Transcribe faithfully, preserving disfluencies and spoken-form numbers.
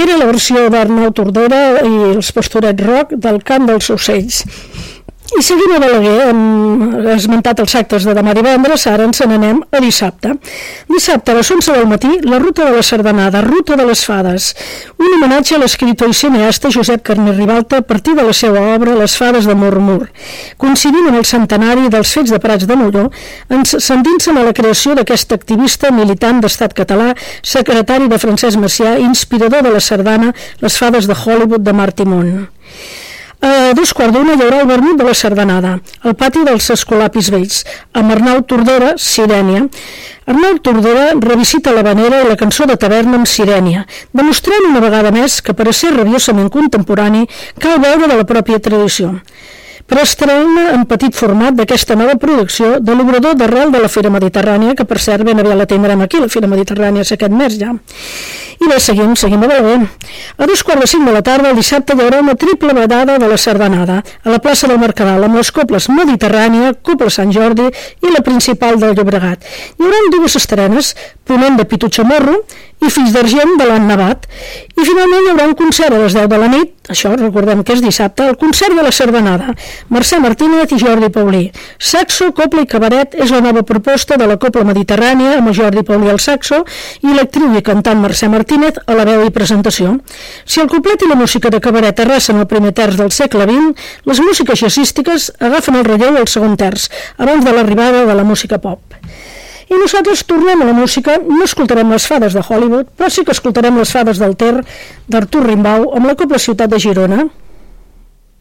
era la versió d'Arnau Tordera i els Pastorets Rock del Cant dels Ocells. I seguint a Balaguer, hem esmentat els actes de demà divendres, ara ens n'anem a dissabte. Dissabte a les onze del matí, la Ruta de la Sardanada, Ruta de les Fades, un homenatge a l'escriptor i cineasta Josep Carner Ribalta a partir de la seva obra Les Fades de Murmur. Coincidint amb el centenari dels fets de Prats de Molló, ens s'endinsen a la creació d'aquest activista militant d'Estat català, secretari de Francesc Macià, inspirador de la sardana Les Fades de Hollywood de Martimon. A dos quarts d'una hi haurà el vermut de la sardanada, al pati dels Escolapis Vells, amb Arnau Tordera, Sirènia. Arnau Tordera revisita l'havanera i la cançó de taverna amb Sirènia, demostrant una vegada més que per a ser rabiosament contemporani cal veure de la pròpia tradició. Però estrenar en petit format d'aquesta nova producció de l'obrador d'arrel de la Fira Mediterrània, que per cert ben aviat la tindrem aquí, la Fira Mediterrània és aquest mes ja. I bé, seguim, seguim a Balaguer. A dos quarts de cinc de la tarda, el dissabte, hi haurà una triple vedada de la sardanada a la plaça del Mercadal, amb les coples Mediterrània, Copla Sant Jordi i la principal del Llobregat. Hi haurà dues estrenes, Ponent de Pitutxamorro i Fills d'Argent de l'Anna Bat. I finalment hi haurà un concert a les deu de la nit, això recordem que és dissabte, el concert de la sardanada, Mercè Martínez i Jordi Paulí. Saxo, copla i cabaret és la nova proposta de la Copla Mediterrània amb Jordi Paulí al saxo i l'actriu i cantant Mercè Martínez a la veu i presentació. Si el coplet i la música de cabaret arrasen el primer terç del segle vint, les músiques jazzístiques agafen el relleu al segon terç, abans de l'arribada de la música pop. I nosaltres tornem a la música, no escoltarem les fades de Hollywood, però sí que escoltarem les fades del Ter, d'Artur Rimbaud, amb la Copla Ciutat de Girona.